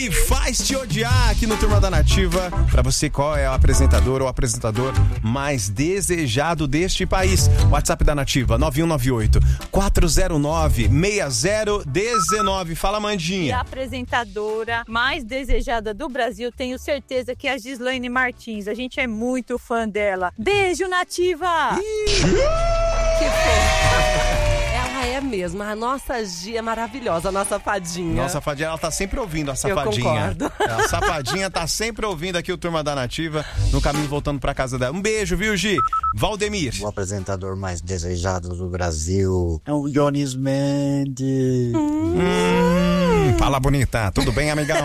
Me Faz Te Odiar aqui no Turma da Nativa. Pra você, qual é o apresentador ou apresentador mais desejado deste país? WhatsApp da Nativa, 9198-409-6019. Fala, E Mandinha. a apresentadora mais desejada do Brasil, tenho certeza que é a Gislaine Martins. A gente é muito fã dela. Beijo, Nativa! Que fofo. Ela é mesmo, a nossa Gia é maravilhosa, a nossa fadinha. Nossa fadinha, ela tá sempre ouvindo a safadinha. Eu concordo. A safadinha tá sempre ouvindo aqui o Turma da Nativa, no caminho voltando pra casa dela. Um beijo, viu, Gi? Valdemir. O apresentador mais desejado do Brasil é o Jones Mendes. Fala, bonita. Tudo bem, amigão?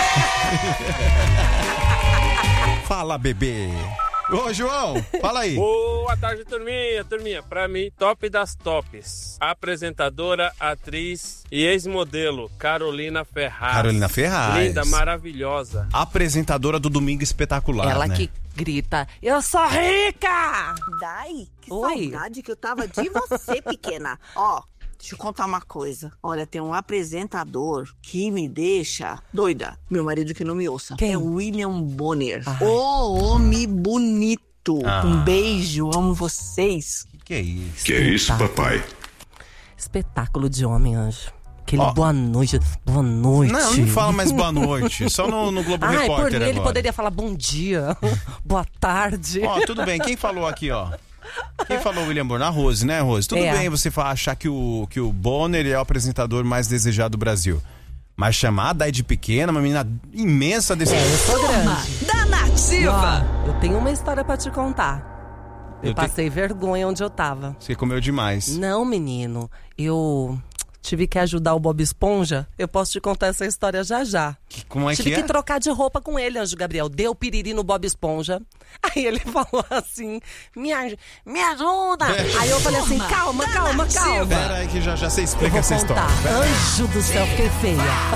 Fala, bebê. Ô, João, fala aí. Boa tarde, turminha. Pra mim, top das tops. Apresentadora, atriz e ex-modelo, Carolina Ferraz. Carolina Ferraz. Linda, maravilhosa. Apresentadora do Domingo Espetacular, Ela né? que grita, eu sou rica! Dai, que Oi. saudade que eu tava de você, pequena. Ó, deixa eu contar uma coisa. Olha, tem um apresentador que me deixa doida. Meu marido que não me ouça. Quem? É o William Bonner. Ai. O homem bonito. Ah. Um beijo, amo vocês. Que é isso? Que é isso, papai? Espetáculo de homem, anjo. Aquele Ó. boa noite. Boa noite. Não fala mais boa noite. Só no Globo Ai, por Repórter mim agora. ele poderia falar bom dia, boa tarde. Ó, tudo bem. Quem falou aqui, ó? Quem falou William Bonner? A Rose, né, Rose? Tudo É. bem você achar que o Bonner é o apresentador mais desejado do Brasil. Mas chamar a Dai de pequena, uma menina imensa desse... Eu sou grande. Da Nativa! Ó, eu tenho uma história pra te contar. Eu Eu te- passei vergonha onde eu tava. Você comeu demais. Não, menino, eu tive que ajudar o Bob Esponja. Eu posso te contar essa história já já. Como é Tive que que é? trocar de roupa com ele, Anjo Gabriel. Deu piriri no Bob Esponja. Aí ele falou assim, me ajuda. Aí eu falei assim, calma. Pera aí que já você Eu explica vou essa contar. história. Pera aí. Anjo do céu, fiquei feia.